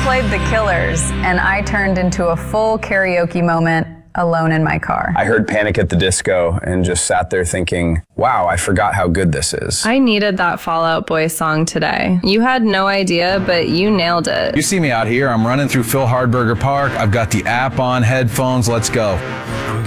played The Killers, and I turned into a full karaoke moment alone in my car. I heard Panic at the Disco and just sat there thinking, wow, I forgot how good this is. I needed that Fall Out Boy song today. You had no idea, but you nailed it. You see me out here, I'm running through Phil Hardberger Park. I've got the app on, headphones, let's go.